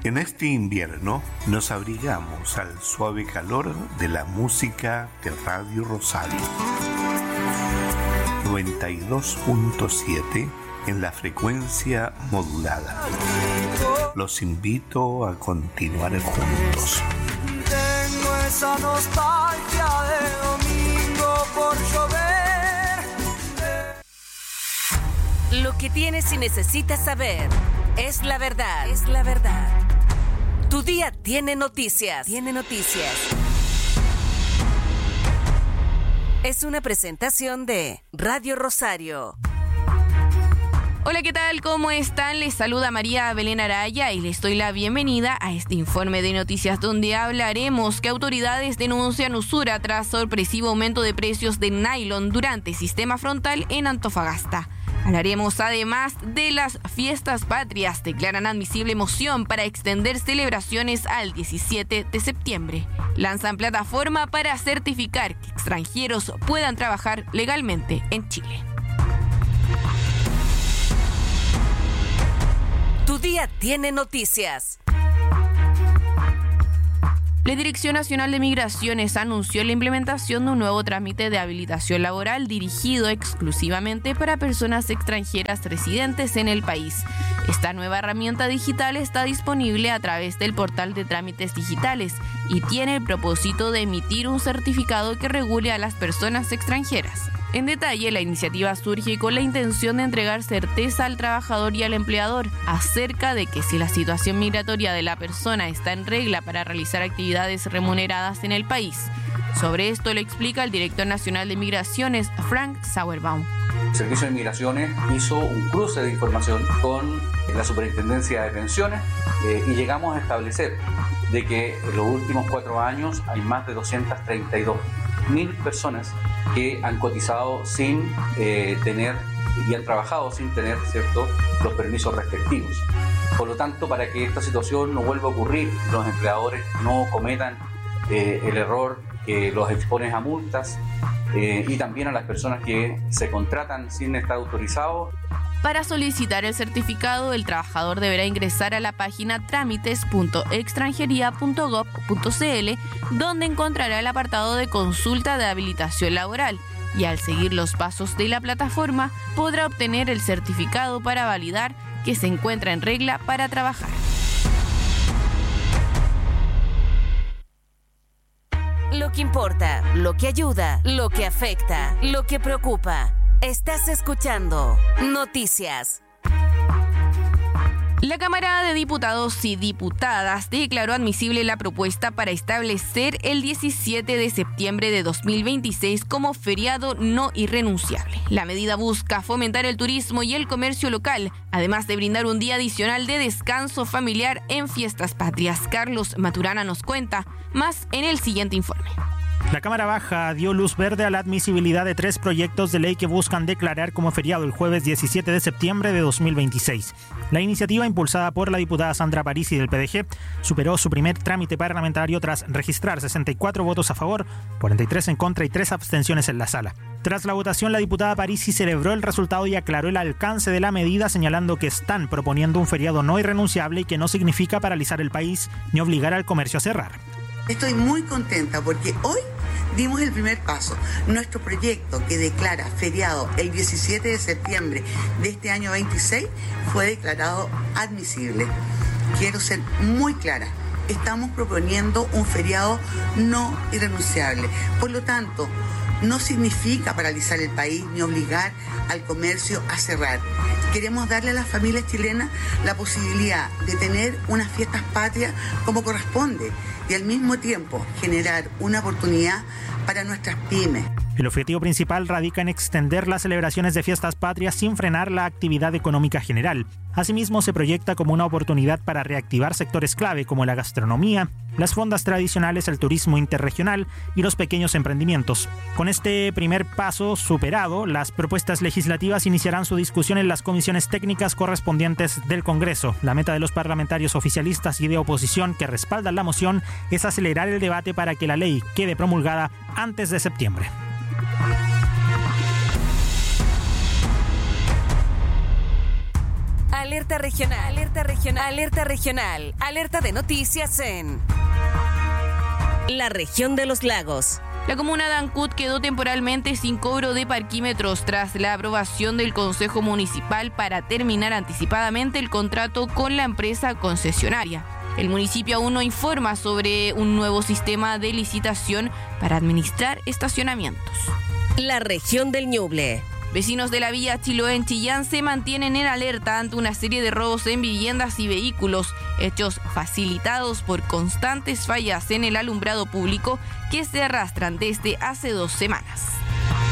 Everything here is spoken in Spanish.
En este invierno nos abrigamos al suave calor de la música de Radio Rosario. 92.7 en la frecuencia modulada. Los invito a continuar juntos. Tengo esa nostalgia de domingo por llover. Lo que tienes y necesitas saber es la verdad. Es la verdad. Tu día tiene noticias. Tiene noticias. Es una presentación de Radio Rosario. Hola, ¿qué tal? ¿Cómo están? Les saluda María Belén Araya y les doy la bienvenida a este informe de noticias donde hablaremos que autoridades denuncian usura tras sorpresivo aumento de precios de nylon durante Sistema Frontal en Antofagasta. Hablaremos además de las fiestas patrias. Declaran admisible moción para extender celebraciones al 17 de septiembre. Lanzan plataforma para certificar que extranjeros puedan trabajar legalmente en Chile. Tu día tiene noticias. La Dirección Nacional de Migraciones anunció la implementación de un nuevo trámite de habilitación laboral dirigido exclusivamente para personas extranjeras residentes en el país. Esta nueva herramienta digital está disponible a través del portal de trámites digitales y tiene el propósito de emitir un certificado que regule a las personas extranjeras. En detalle, la iniciativa surge con la intención de entregar certeza al trabajador y al empleador acerca de que si la situación migratoria de la persona está en regla para realizar actividades remuneradas en el país. Sobre esto lo explica el director nacional de Migraciones, Frank Sauerbaum. El Servicio de Migraciones hizo un cruce de información con la Superintendencia de Pensiones y llegamos a establecer de que en los últimos 4 años hay más de 232.000 personas que han cotizado sin tener y han trabajado sin tener, ¿cierto?, los permisos respectivos. Por lo tanto, para que esta situación no vuelva a ocurrir, los empleadores no cometan el error que los expone a multas y también a las personas que se contratan sin estar autorizados. Para solicitar el certificado, el trabajador deberá ingresar a la página trámites.extranjería.gov.cl, donde encontrará el apartado de consulta de habilitación laboral, y al seguir los pasos de la plataforma podrá obtener el certificado para validar que se encuentra en regla para trabajar. Lo que importa, lo que ayuda, lo que afecta, lo que preocupa. Estás escuchando Noticias. La Cámara de Diputados y Diputadas declaró admisible la propuesta para establecer el 17 de septiembre de 2026 como feriado no irrenunciable. La medida busca fomentar el turismo y el comercio local, además de brindar un día adicional de descanso familiar en fiestas patrias. Carlos Maturana nos cuenta más en el siguiente informe. La Cámara Baja dio luz verde a la admisibilidad de 3 proyectos de ley que buscan declarar como feriado el jueves 17 de septiembre de 2026. La iniciativa, impulsada por la diputada Sandra Parisi del PDG, superó su primer trámite parlamentario tras registrar 64 votos a favor, 43 en contra y 3 abstenciones en la sala. Tras la votación, la diputada Parisi celebró el resultado y aclaró el alcance de la medida, señalando que están proponiendo un feriado no irrenunciable y que no significa paralizar el país ni obligar al comercio a cerrar. Estoy muy contenta porque hoy dimos el primer paso. Nuestro proyecto que declara feriado el 17 de septiembre de este año 26 fue declarado admisible. Quiero ser muy clara. Estamos proponiendo un feriado no irrenunciable. Por lo tanto, no significa paralizar el país ni obligar al comercio a cerrar. Queremos darle a las familias chilenas la posibilidad de tener unas fiestas patrias como corresponde y al mismo tiempo generar una oportunidad para nuestras pymes. El objetivo principal radica en extender las celebraciones de fiestas patrias sin frenar la actividad económica general. Asimismo, se proyecta como una oportunidad para reactivar sectores clave como la gastronomía, las fondas tradicionales, el turismo interregional y los pequeños emprendimientos. Con este primer paso superado, las propuestas legislativas iniciarán su discusión en las comisiones técnicas correspondientes del Congreso. La meta de los parlamentarios oficialistas y de oposición que respaldan la moción es acelerar el debate para que la ley quede promulgada antes de septiembre. Alerta regional, alerta regional, alerta regional, alerta de noticias en la región de los lagos. La comuna de Ancud quedó temporalmente sin cobro de parquímetros tras la aprobación del Consejo Municipal para terminar anticipadamente el contrato con la empresa concesionaria. El municipio aún no informa sobre un nuevo sistema de licitación para administrar estacionamientos. La región del Ñuble. Vecinos de la villa Chiloé en Chillán se mantienen en alerta ante una serie de robos en viviendas y vehículos, hechos facilitados por constantes fallas en el alumbrado público que se arrastran desde hace 2 semanas.